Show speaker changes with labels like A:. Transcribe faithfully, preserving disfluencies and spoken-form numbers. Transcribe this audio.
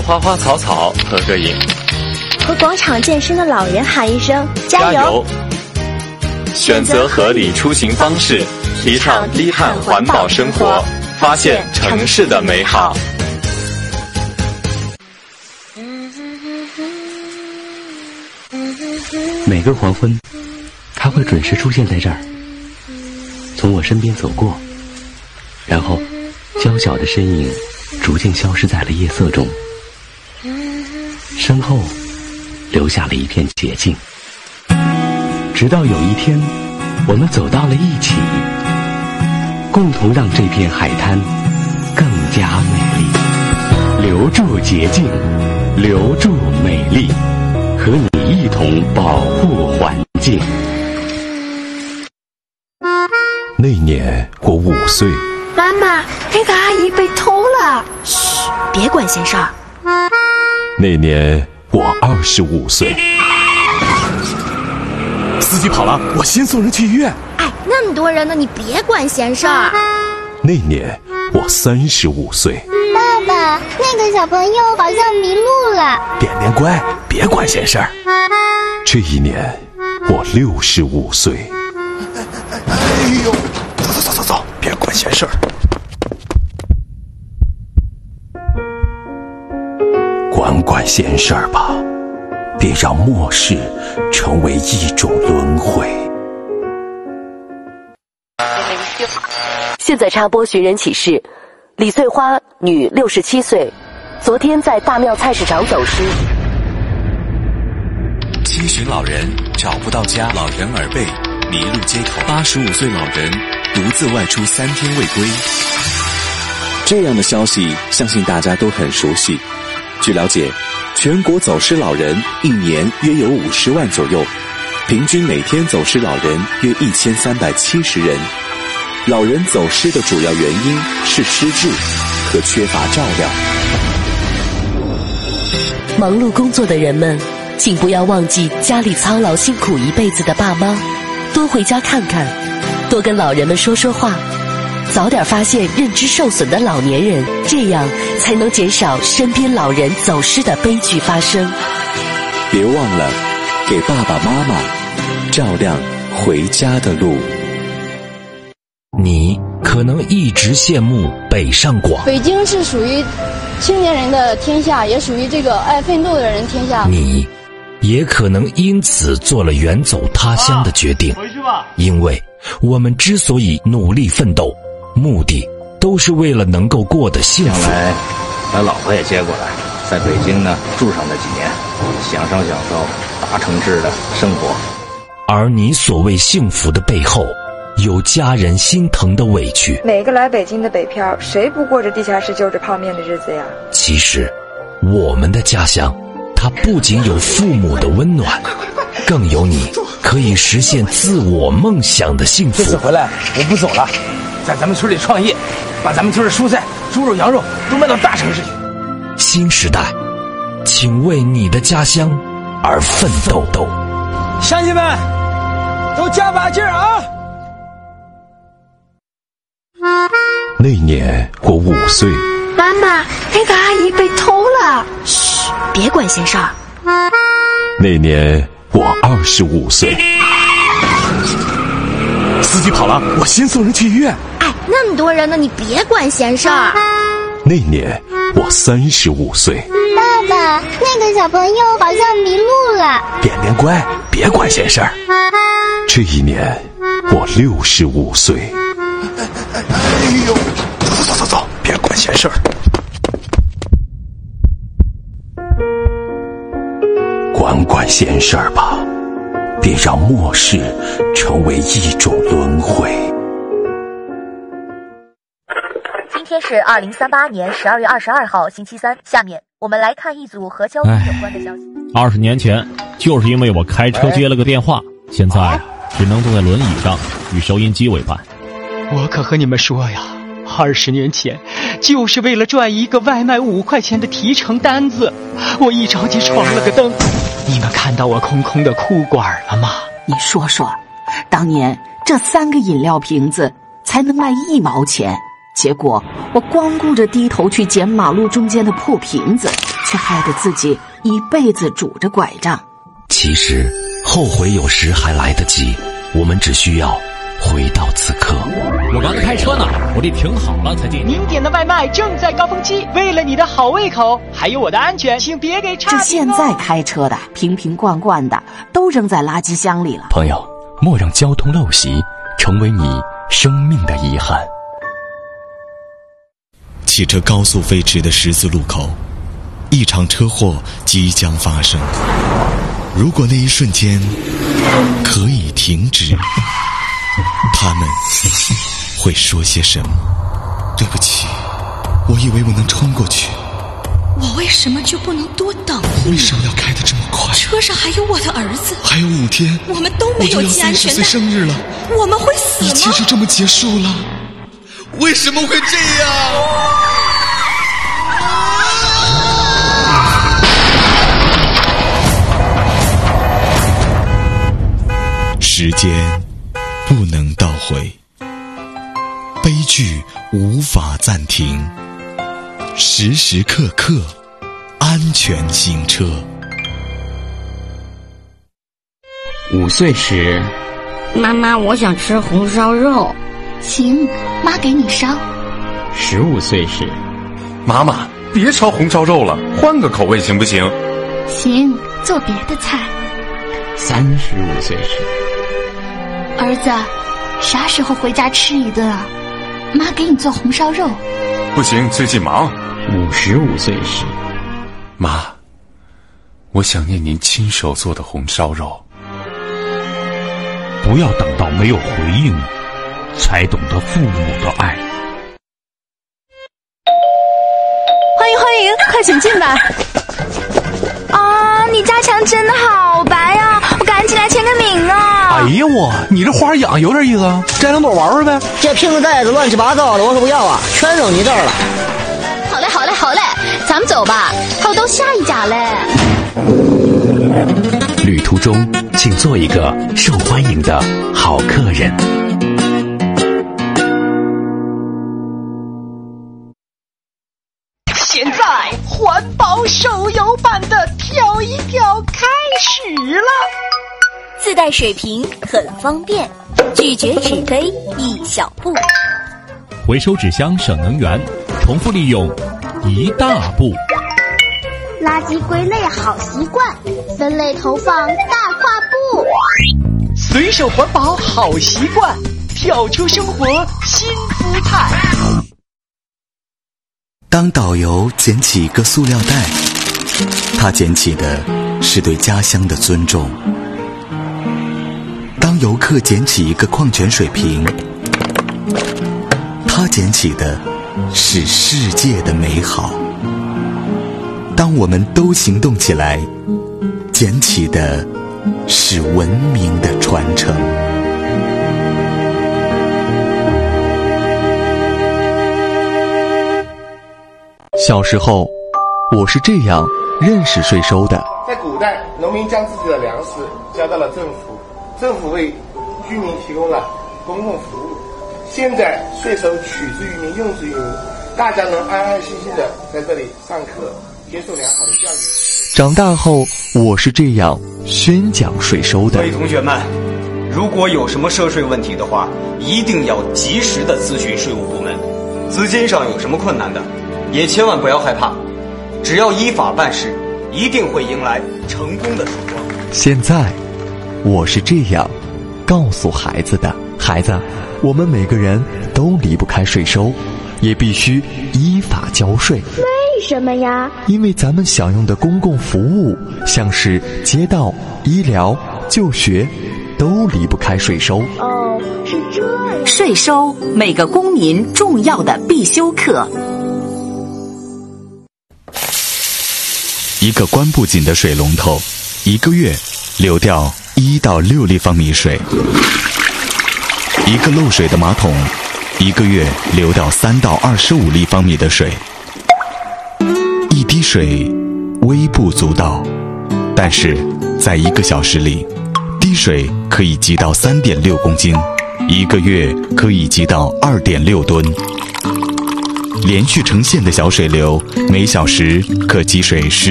A: 花花草草合个影，
B: 和广场健身的老人喊一声
A: 加油！选择合理出行方式，提倡低碳环保生活，发现城市的美好。
C: 每个黄昏，他会准时出现在这儿，从我身边走过，然后娇小的身影逐渐消失在了夜色中，身后留下了一片洁净。直到有一天，我们走到了一起，共同让这片海滩更加美丽。留住洁净，留住美丽，和你一同保护环境。
D: 那年我五岁。
E: 妈妈，那个阿姨被偷了。嘘，别管闲事儿。
D: 那年我二十五岁。
F: 司机跑了，我先送人去医院。
E: 哎，那么多人呢，你别管闲事儿。
D: 那年我三十五岁。
G: 爸爸，那个小朋友好像迷路了。
F: 点点乖，别管闲事儿。
D: 这一年我六十五岁。
F: 哎呦，走走走走走，别管闲事儿。
D: 管管闲事儿吧，别让末世成为一种轮回。
H: 现在插播寻人启事：李翠花，女，六十七岁，昨天在大庙菜市场走失。
I: 七旬老人找不到家，老人耳背迷路街头，八十五岁老人独自外出三天未归。这样的消息，相信大家都很熟悉。据了解，全国走失老人一年约有五十万左右，平均每天走失老人约一千三百七十人。老人走失的主要原因是失智和缺乏照料。
H: 忙碌工作的人们，请不要忘记家里操劳辛苦一辈子的爸妈，多回家看看，多跟老人们说说话，早点发现认知受损的老年人，这样才能减少身边老人走失的悲剧发生。
I: 别忘了给爸爸妈妈照亮回家的路。
J: 你可能一直羡慕北上广，
K: 北京是属于青年人的天下，也属于这个爱奋斗的人天下。
J: 你也可能因此做了远走他乡的决定，回去吧。因为我们之所以努力奋斗，目的都是为了能够过得幸福。
L: 将来把老婆也接过来，在北京呢住上那几年，享受享受大城市的生活。
J: 而你所谓幸福的背后，有家人心疼的委屈。
M: 每个来北京的北漂，谁不过着地下室就着泡面的日子呀？
J: 其实我们的家乡，它不仅有父母的温暖，更有你可以实现自我梦想的幸福。
F: 这次回来我不走了，在咱们村里创业，把咱们村的蔬菜、猪肉、羊肉都卖到大城市去。
J: 新时代，请为你的家乡而奋斗。
F: 乡亲们，都加把劲儿啊！
D: 那年我五岁。
E: 妈妈，那个阿姨被偷了。嘘，别管闲事儿。
D: 那年我二十五岁。
F: 司机跑了，我先送人去医院。
E: 哎，那么多人呢，你别管闲事儿。
D: 那年我三十五岁。
G: 爸爸，那个小朋友好像迷路了。
F: 点点乖，别管闲事儿。
D: 这一年我六十五岁。
F: 哎呦，走走走走走，别管闲事儿。
D: 管管闲事儿吧，别让末世成为一种轮回。
N: 今天是二零三八年十二月二十二号星期三，下面我们来看一组和交通有关的消息。
O: 二十年前，就是因为我开车接了个电话，现在只能坐在轮椅上与收音机为伴。
P: 我可和你们说呀，二十年前就是为了赚一个外卖五块钱的提成单子，我一着急闯了个灯。你们看到我空空的裤管了吗？
Q: 你说说，当年这三个饮料瓶子才能卖一毛钱，结果我光顾着低头去捡马路中间的破瓶子， 却害得自己一辈子拄着拐杖。
J: 其实后悔有时还来得及，我们只需要回到此刻。
O: 我刚才开车呢，我得停好了才进。
P: 您点的外卖正在高峰期，为了你的好胃口，还有我的安全，请别给差评哦。
Q: 这现在开车的瓶瓶罐罐的都扔在垃圾箱里了。
C: 朋友，莫让交通陋习成为你生命的遗憾。
R: 汽车高速飞驰的十字路口，一场车祸即将发生。如果那一瞬间可以停止，他们会说些什么？对不起，我以为我能冲过去。
E: 我为什么就不能多等一秒？
R: 为什么要开得这么快？
E: 车上还有我的儿子，
R: 还有五天，
E: 我们都没有系安全带。
R: 我就要三十岁生日了，
E: 我们会死吗？
R: 一切就这么结束了？为什么会这样？时间不能倒回，悲剧无法暂停，时时刻刻安全行车。
S: 五岁时，
T: 妈妈，我想吃红烧肉。
E: 行，妈给你烧。
S: 十五岁时，
A: 妈妈，别烧红烧肉了，换个口味行不行？
E: 行，做别的菜。
S: 三十五岁时，
E: 儿子，啥时候回家吃一顿啊？妈给你做红烧肉。
A: 不行，最近忙。
S: 五十五岁时，
A: 妈，我想念您亲手做的红烧肉。
J: 不要等到没有回应，才懂得父母的爱。
B: 欢迎欢迎，快请进吧。啊，你家墙真的好白啊，我赶紧来签个名啊。
F: 哎呀我，你这花养有点意思啊，摘两朵玩玩呗。
T: 这瓶子袋子乱七八糟的，我可不要啊，全扔你这儿了。
K: 好嘞好嘞好嘞，咱们走吧，还有到下一家嘞。
C: 旅途中，请做一个受欢迎的好客人。
P: 现在环保手游版的跳一跳开始了，
N: 自带水瓶很方便，拒绝纸杯一小步，
O: 回收纸箱省能源，重复利用一大步。
G: 垃圾归类好习惯，分类投放大跨步。
P: 随手环保好习惯，跳出生活新姿态。
U: 当导游捡起一个塑料袋，他捡起的是对家乡的尊重；当游客捡起一个矿泉水瓶，他捡起的是世界的美好。当我们都行动起来，捡起的是文明的传承。
V: 小时候，我是这样认识税收的。
W: 在古代，农民将自己的粮食交到了政府，政府为居民提供了公共服务。现在税收取之于民，用之于民，大家能安安心心的在这里上课，接受良好的教育。
V: 长大后，我是这样宣讲税收的。
X: 各位同学们，如果有什么涉税问题的话，一定要及时的咨询税务部门。资金上有什么困难的，也千万不要害怕，只要依法办事，一定会迎来成功的曙光。
V: 现在，我是这样告诉孩子的：孩子，我们每个人都离不开税收，也必须依法交税。
G: 为什么呀？
V: 因为咱们享用的公共服务，像是街道、医疗、就学，都离不开税收。
G: 哦，是这样。
Q: 税收，每个公民重要的必修课。
R: 一个关不紧的水龙头，一个月流掉一到六立方米水；一个漏水的马桶，一个月流掉三到二十五立方米的水。一滴水微不足道，但是在一个小时里，滴水可以积到三点六公斤，一个月可以积到二点六吨。 连续成线的小水流，每小时可积水十